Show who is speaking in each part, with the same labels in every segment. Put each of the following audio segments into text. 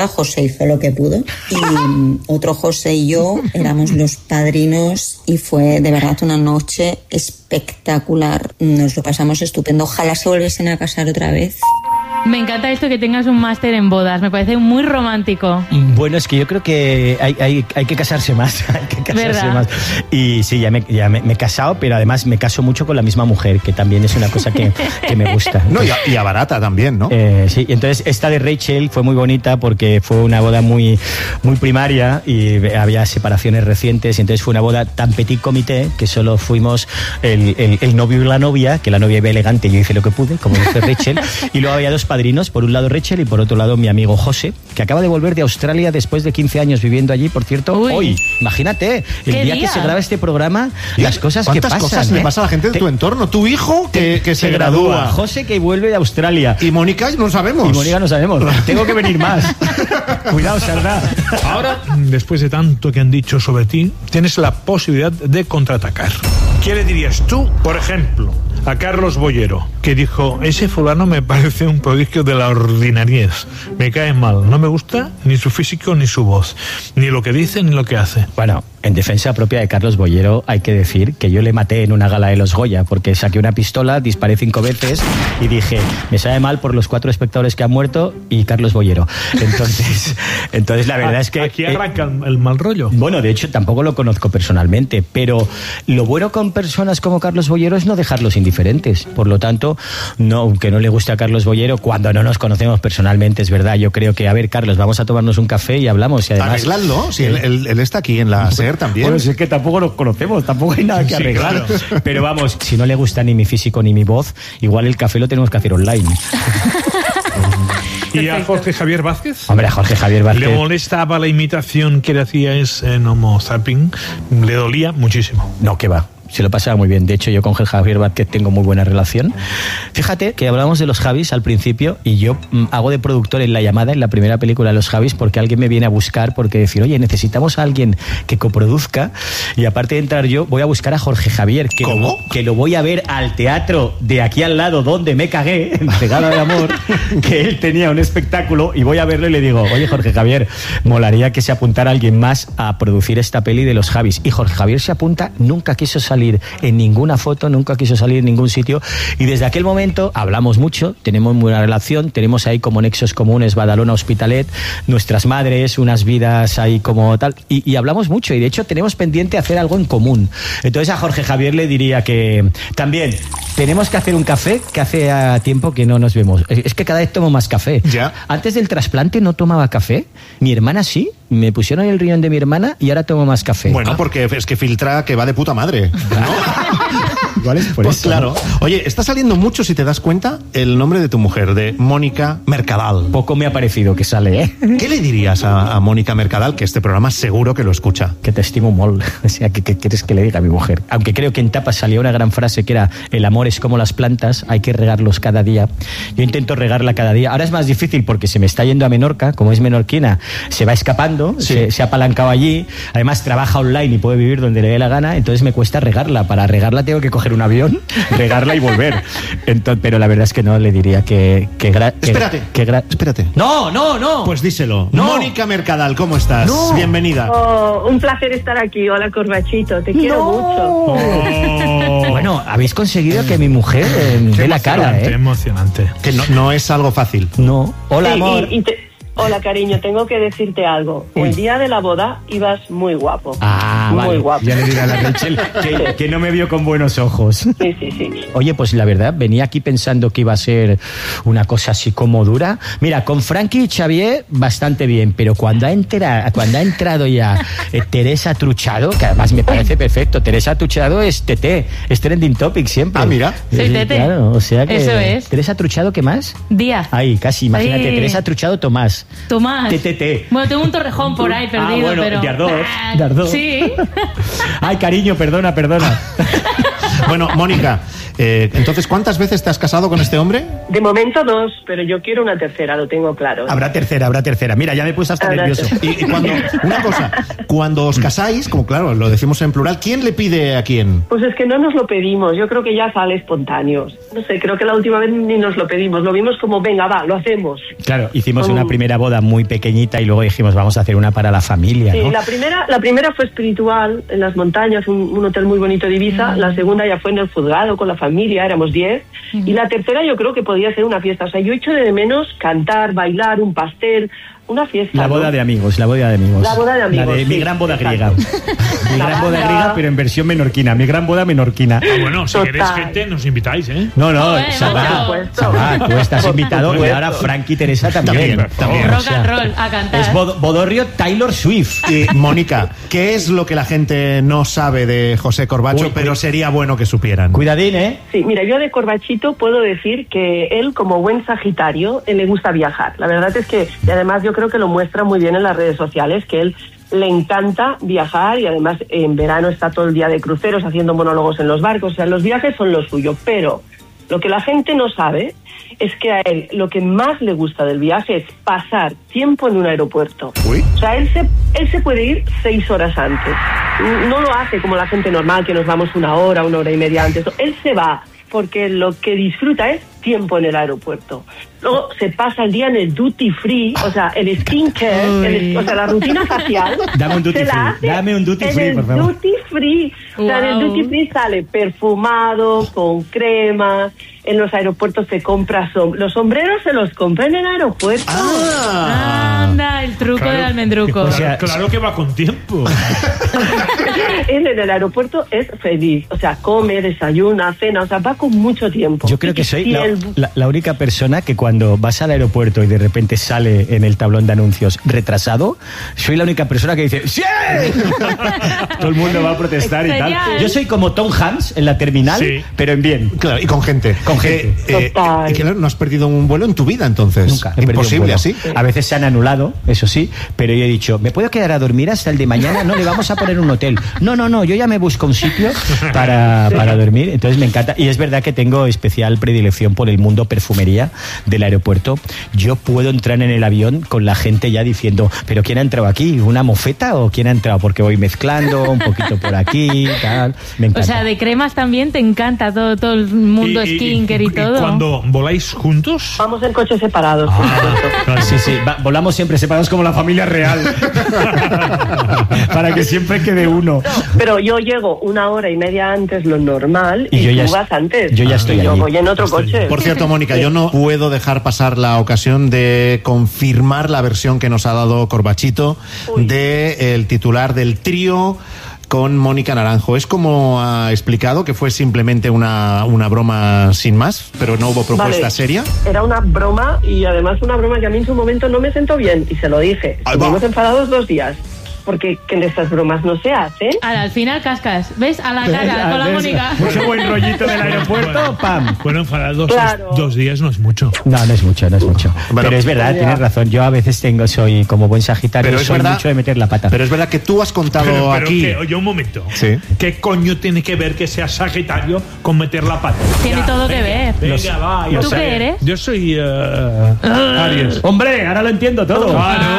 Speaker 1: José hizo lo que pudo y otro José y yo éramos los padrinos y fue de verdad una noche espectacular. Nos lo pasamos estupendo. Ojalá se volviesen a casar otra vez.
Speaker 2: Me encanta esto que tengas un máster en bodas, me parece muy romántico.
Speaker 3: Bueno, es que yo creo que hay que casarse más, hay que casarse
Speaker 2: ¿verdad?
Speaker 3: más. Y sí, ya me he casado, pero además me caso mucho con la misma mujer, que también es una cosa que me gusta.
Speaker 4: No, y a barata también, ¿no?
Speaker 3: Sí, entonces esta de Rachel fue muy bonita porque fue una boda muy, muy primaria y había separaciones recientes, y entonces fue una boda tan petit comité que solo fuimos el novio y la novia, que la novia iba elegante y yo hice lo que pude, como dice Rachel, y luego había dos padrinos, por un lado Rachel y por otro lado mi amigo José, que acaba de volver de Australia después de 15 años viviendo allí, por cierto.
Speaker 2: Uy.
Speaker 3: Hoy, imagínate, el día que se graba este programa, las cosas que pasan.
Speaker 4: ¿Cuántas cosas le pasa a la gente de tu entorno? Tu hijo que se gradúa.
Speaker 3: José que vuelve de Australia.
Speaker 4: Y Mónica no sabemos.
Speaker 3: Y Mónica no sabemos. Tengo que venir más. Cuidado, Sardá.
Speaker 5: Ahora, después de tanto que han dicho sobre ti, tienes la posibilidad de contraatacar. ¿Qué le dirías tú, por ejemplo, a Carlos Bollero, que dijo: ese fulano me parece un prodigio de la ordinariez, me cae mal, no me gusta ni su físico ni su voz, ni lo que dice ni lo que hace?
Speaker 3: Bueno, en defensa propia de Carlos Bollero hay que decir que yo le maté en una gala de los Goya, porque saqué una pistola, disparé 5 veces y dije: me sabe mal por los 4 espectadores que han muerto y Carlos Bollero. Entonces la verdad es que...
Speaker 5: Aquí arranca el mal rollo.
Speaker 3: Bueno, de hecho tampoco lo conozco personalmente, pero lo bueno con personas como Carlos Bollero es no dejarlos indiferentes. Por lo tanto, no, aunque no le guste a Carlos Bollero, cuando no nos conocemos personalmente, es verdad, yo creo que, a ver, Carlos, vamos a tomarnos un café y hablamos. Y además,
Speaker 4: arregladlo, si él está aquí en la SER también.
Speaker 3: Bueno, es que tampoco nos conocemos, tampoco hay nada que arreglar.
Speaker 5: Claro.
Speaker 3: Pero vamos, si no le gusta ni mi físico ni mi voz, igual el café lo tenemos que hacer online.
Speaker 5: ¿Y a Jorge Javier Vázquez?
Speaker 3: Hombre, a Jorge Javier Vázquez...
Speaker 5: ¿Le molestaba la imitación que le hacíais en Homo Zapping? ¿Le dolía muchísimo?
Speaker 3: No, que va. Se lo pasaba muy bien. De hecho, yo con Javier Vázquez tengo muy buena relación. Fíjate que hablábamos de los Javis al principio y yo hago de productor en La Llamada, en la primera película de los Javis, porque alguien me viene a buscar, porque decir, oye, necesitamos a alguien que coproduzca, y aparte de entrar yo, voy a buscar a Jorge Javier, que lo voy a ver al teatro de aquí al lado donde me cagué, en Cegada de Amor, que él tenía un espectáculo, y voy a verlo y le digo: oye, Jorge Javier, molaría que se apuntara alguien más a producir esta peli de los Javis. Y Jorge Javier se apunta, nunca quiso salir en ninguna foto, nunca quiso salir en ningún sitio, y desde aquel momento hablamos mucho, tenemos muy buena relación, tenemos ahí como nexos comunes Badalona, Hospitalet, nuestras madres, unas vidas ahí como tal, y hablamos mucho, y de hecho tenemos pendiente hacer algo en común. Entonces a Jorge Javier le diría que también tenemos que hacer un café, que hace tiempo que no nos vemos. Es que cada vez tomo más café.
Speaker 4: Ya.
Speaker 3: Antes del trasplante no tomaba café, mi hermana sí, me pusieron el riñón de mi hermana y ahora tomo más café.
Speaker 4: Bueno, porque es que filtra que va de puta madre, ¿no?
Speaker 3: Igual es por
Speaker 4: Pues
Speaker 3: eso,
Speaker 4: claro.
Speaker 3: ¿no?
Speaker 4: Oye, está saliendo mucho, si te das cuenta, el nombre de tu mujer, de Mónica Mercadal.
Speaker 3: Poco me ha parecido que sale, ¿eh?
Speaker 4: ¿Qué le dirías a Mónica Mercadal, que este programa seguro que lo escucha?
Speaker 3: Que te estimo molt. O sea, ¿qué quieres que le diga a mi mujer? Aunque creo que en Tapas salía una gran frase que era: el amor es como las plantas, hay que regarlos cada día. Yo intento regarla cada día. Ahora es más difícil porque se me está yendo a Menorca, como es menorquina, se va escapando,
Speaker 4: sí.
Speaker 3: se ha apalancado allí, además trabaja online y puede vivir donde le dé la gana, entonces me cuesta regarla. Para regarla tengo que coger un avión, regarla y volver. Entonces, pero la verdad es que no le diría que
Speaker 4: Espérate.
Speaker 3: No.
Speaker 4: Pues díselo.
Speaker 3: No.
Speaker 4: Mónica Mercadal, ¿cómo estás?
Speaker 3: No.
Speaker 4: Bienvenida.
Speaker 6: Oh, un placer estar aquí. Hola, Corvachito, te quiero mucho.
Speaker 3: Bueno, habéis conseguido que mi mujer dé la cara, ¿eh?
Speaker 5: Emocionante.
Speaker 4: Que no es algo fácil.
Speaker 3: No. Hola,
Speaker 6: Sí,
Speaker 3: amor.
Speaker 6: Hola, cariño, tengo que decirte algo.
Speaker 3: Uy.
Speaker 6: El día de la boda ibas muy guapo.
Speaker 3: Ah,
Speaker 6: muy
Speaker 3: vale.
Speaker 6: guapo.
Speaker 3: Ya le diré a la Rachel que no me vio con buenos ojos.
Speaker 6: Sí.
Speaker 3: Oye, pues la verdad, venía aquí pensando que iba a ser una cosa así como dura. Mira, con Frankie y Xavier bastante bien, pero cuando ha entrado ya Teresa Truchado, que además me parece perfecto, Teresa Truchado es TT, es trending topic siempre.
Speaker 4: Ah, mira.
Speaker 2: Soy
Speaker 3: Sí,
Speaker 2: Tete.
Speaker 3: claro, o sea que...
Speaker 2: Eso es.
Speaker 3: Teresa Truchado, ¿qué más?
Speaker 2: Díaz.
Speaker 3: Ahí, casi, imagínate,
Speaker 2: Ahí.
Speaker 3: Teresa Truchado, Tomás.
Speaker 2: Tomás.
Speaker 3: TTT.
Speaker 2: Bueno, tengo un Torrejón por ahí perdido,
Speaker 3: bueno,
Speaker 2: pero...
Speaker 3: de Ardós.
Speaker 2: Sí.
Speaker 3: Ay, cariño, perdona.
Speaker 4: Bueno, Mónica, entonces, ¿cuántas veces te has casado con este hombre?
Speaker 6: De momento 2, pero yo quiero una tercera, lo tengo claro.
Speaker 4: Habrá tercera. Mira, ya me puse hasta
Speaker 6: Habrá
Speaker 4: nervioso. Y una cosa, cuando os casáis, como claro, lo decimos en plural, ¿quién le pide a quién?
Speaker 6: Pues es que no nos lo pedimos, yo creo que ya sale espontáneo. No sé, creo que la última vez ni nos lo pedimos, lo vimos como, venga, va, lo hacemos.
Speaker 3: Claro, hicimos una primera primera boda muy pequeñita y luego dijimos, vamos a hacer una para la familia, ¿no?
Speaker 6: Sí, la primera fue espiritual, en las montañas, un hotel muy bonito de Ibiza. La segunda ya fue en el juzgado con la familia, éramos 10. Y la tercera yo creo que podía ser una fiesta. O sea, yo echo de menos cantar, bailar, un pastel, una fiesta.
Speaker 3: La boda, ¿no? de amigos. La boda de amigos, La de mi gran boda griega. Mi gran boda griega, pero en versión menorquina. Mi gran boda menorquina.
Speaker 5: Bueno, si queréis gente, nos invitáis, ¿eh?
Speaker 3: No, Sabá, tú estás invitado. Y ahora Frank y Teresa también.
Speaker 2: Rock and roll, a cantar.
Speaker 3: Es bodorrio Taylor Swift.
Speaker 4: Y, Mónica, ¿qué es lo que la gente no sabe de José Corbacho, pero sería bueno que supieran?
Speaker 3: Cuidadín, ¿eh?
Speaker 6: Sí, mira, yo de Corbachito puedo decir que él, como buen Sagitario, le gusta viajar. La verdad es que, y además yo creo que lo muestra muy bien en las redes sociales, que él le encanta viajar y además en verano está todo el día de cruceros haciendo monólogos en los barcos. O sea, los viajes son lo suyo, pero lo que la gente no sabe es que a él lo que más le gusta del viaje es pasar tiempo en un aeropuerto.
Speaker 4: Uy.
Speaker 6: O sea, él se puede ir 6 horas antes. No lo hace como la gente normal, que nos vamos 1 hora, 1 hora y media antes. Él se va porque lo que disfruta es tiempo en el aeropuerto. Luego se pasa el día en el duty free, o sea, el skincare, o sea, la rutina facial.
Speaker 3: Dame un duty free, dame un duty free, por favor.
Speaker 6: En el duty free. O sea, en el duty free sale perfumado, con cremas. En los aeropuertos se compra los sombreros se los compra en el aeropuerto.
Speaker 2: Anda, el truco del almendruco.
Speaker 5: O sea, claro que va con tiempo.
Speaker 6: Él en el aeropuerto es feliz. O sea, come, desayuna, cena, o sea, va con mucho tiempo.
Speaker 3: Yo creo que soy la única persona que cuando vas al aeropuerto y de repente sale en el tablón de anuncios retrasado, soy la única persona que dice ¡sí! Todo el mundo va a protestar y tal. Yo soy como Tom Hanks en la terminal, sí, pero en bien.
Speaker 4: Claro, y con gente. Y claro, no has perdido un vuelo en tu vida, entonces.
Speaker 3: Nunca.
Speaker 4: Imposible, así.
Speaker 3: A veces se han anulado, eso sí, pero yo he dicho, ¿me puedo quedar a dormir hasta el de mañana? No, le vamos a poner un hotel. No, yo ya me busco un sitio para dormir, entonces me encanta. Y es verdad que tengo especial predilección por el mundo perfumería del aeropuerto. Yo puedo entrar en el avión con la gente ya diciendo, ¿pero quién ha entrado aquí? ¿Una mofeta o quién ha entrado? Porque voy mezclando un poquito por aquí, tal. Me encanta.
Speaker 2: O sea, de cremas también te encanta todo el mundo skincare y todo.
Speaker 5: ¿Y cuando voláis juntos?
Speaker 6: Vamos en coches separados.
Speaker 3: Sí, volamos siempre separados como la familia real. Para que siempre quede uno.
Speaker 6: No, pero yo llego 1 hora y media antes lo normal y tú vas antes.
Speaker 3: Yo ya estoy allí.
Speaker 6: Yo voy en otro coche.
Speaker 4: Por cierto, Mónica, yo no puedo dejar pasar la ocasión de confirmar la versión que nos ha dado Corbachito del titular del trío con Mónica Naranjo. Es como ha explicado, que fue simplemente una broma sin más, pero no hubo propuesta seria.
Speaker 6: Era una broma y además una broma que a mí en su momento no me sentó bien y se lo dije. Estuvimos enfadados 2 días. Porque en estas bromas no se hacen.
Speaker 2: Al final cascas, ¿ves? A la cara, con la Mónica.
Speaker 3: Mucho buen rollito del aeropuerto, ¡pam!
Speaker 5: Bueno, enfadados 2 días no es mucho.
Speaker 3: No es mucho. Pero es verdad, tienes razón. Yo a veces soy como buen Sagitario, pero soy mucho de meter la pata.
Speaker 4: Pero es verdad que tú has contado
Speaker 5: pero
Speaker 4: aquí...
Speaker 5: Oye, un momento.
Speaker 4: ¿Sí?
Speaker 5: ¿Qué coño tiene que ver que sea Sagitario con meter la pata?
Speaker 2: Tiene todo que ver.
Speaker 5: Venga, va.
Speaker 2: ¿Tú qué eres?
Speaker 5: Yo soy Aries.
Speaker 3: Hombre, ahora lo entiendo todo.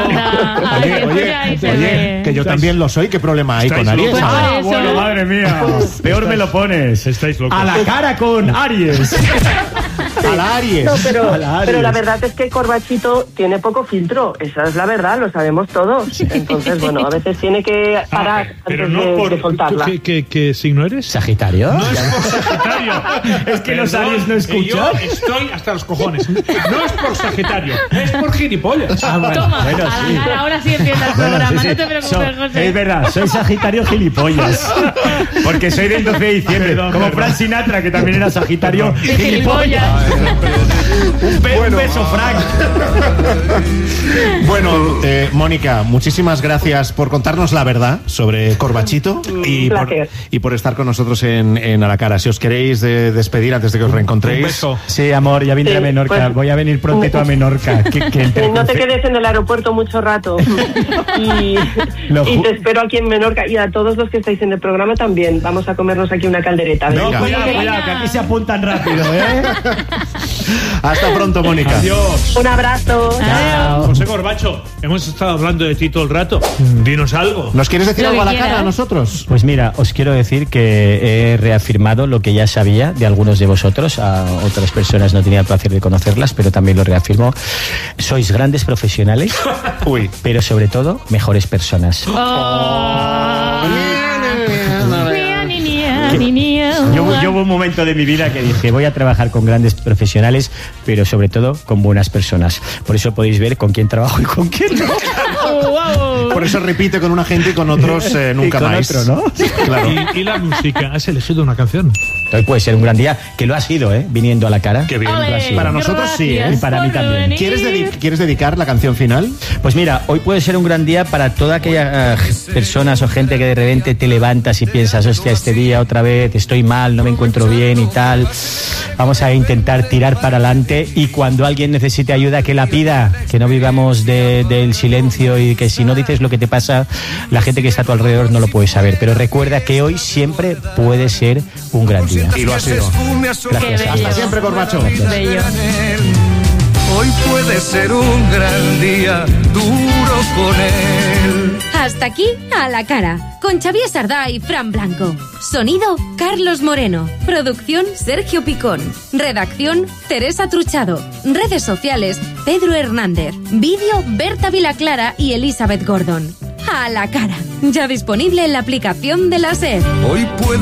Speaker 4: Oye, que yo también lo soy. ¿Qué problema hay con Aries?
Speaker 3: Bueno, madre mía. Peor me lo pones.
Speaker 5: Estáis locos.
Speaker 3: A la cara con Aries.
Speaker 4: A la Aries.
Speaker 6: No, pero la verdad es que Corbachito tiene poco filtro. Esa es la verdad, lo sabemos todos. Entonces, bueno, a veces tiene que parar
Speaker 5: pero
Speaker 6: antes
Speaker 5: no
Speaker 6: de soltarla.
Speaker 5: ¿Qué signo eres?
Speaker 3: ¿Sagitario?
Speaker 5: No es por Sagitario.
Speaker 3: Es que los Aries no escuchan.
Speaker 5: Yo estoy hasta los cojones. No es por Sagitario, es por gilipollas.
Speaker 2: Toma, sí. Ahora sí entiendo el programa, no te preocupes, José.
Speaker 3: Es verdad, soy Sagitario gilipollas. Porque soy del 12 de diciembre. Como Frank Sinatra, que también era Sagitario gilipollas. Un beso, Frank.
Speaker 4: Bueno, Mónica, muchísimas gracias por contarnos la verdad sobre Corbachito y por estar con nosotros en A la Cara. Si os queréis despedir antes de que os reencontréis.
Speaker 5: Un beso.
Speaker 3: Sí, amor, ya vendré a Menorca. Pues, voy a venir prontito a Menorca.
Speaker 6: No te quedes en el aeropuerto mucho rato. Y te espero aquí en Menorca. Y a todos los que estáis en el programa también. Vamos a comernos aquí una caldereta.
Speaker 3: No, cuidado, que aquí se apuntan rápido, ¿eh?
Speaker 4: Hasta pronto, Mónica.
Speaker 5: Adiós.
Speaker 6: Un abrazo.
Speaker 2: Adiós.
Speaker 5: José Corbacho, hemos estado hablando de ti todo el rato. Dinos algo.
Speaker 4: ¿Nos quieres decir
Speaker 2: Lo
Speaker 4: algo a
Speaker 2: que
Speaker 4: la cara
Speaker 2: quieras.
Speaker 4: a nosotros?
Speaker 3: Pues mira, os quiero decir que he reafirmado lo que ya sabía de algunos de vosotros. A otras personas no tenía el placer de conocerlas, pero también lo reafirmo. Sois grandes profesionales, pero sobre todo mejores personas. Yo hubo un momento de mi vida que dije, voy a trabajar con grandes profesionales, pero sobre todo con buenas personas. Por eso podéis ver con quién trabajo y con quién no.
Speaker 4: Por eso repite con una gente y con otros nunca
Speaker 3: Y con
Speaker 4: más.
Speaker 3: otro, ¿no?
Speaker 4: Claro.
Speaker 5: Y la música, has elegido una canción.
Speaker 3: Entonces puede ser un gran día, que lo ha sido, viniendo a la cara.
Speaker 5: Qué bien.
Speaker 3: Lo ha sido.
Speaker 4: Para nosotros sí,
Speaker 3: Y para mí también.
Speaker 4: ¿Quieres dedicar la canción final?
Speaker 3: Pues mira, hoy puede ser un gran día para toda aquella personas o gente que de repente te levantas y piensas, hostia, este día otra vez estoy mal, no me encuentro bien y tal. Vamos a intentar tirar para adelante y cuando alguien necesite ayuda que la pida, que no vivamos del silencio y que si no dices lo que te pasa, la gente que está a tu alrededor no lo puede saber. Pero recuerda que hoy siempre puede ser un gran día.
Speaker 4: Y lo ha sido.
Speaker 3: Gracias.
Speaker 4: Hasta siempre, Corbacho.
Speaker 2: Bello.
Speaker 7: Hoy puede ser un gran día, duro con él.
Speaker 8: Hasta aquí, A la Cara, con Xavier Sardá y Fran Blanco. Sonido, Carlos Moreno. Producción, Sergio Picón. Redacción, Teresa Truchado. Redes sociales, Pedro Hernández. Vídeo, Berta Vilaclara y Elizabeth Gordon. A la Cara, ya disponible en la aplicación de la SER.
Speaker 7: Hoy puede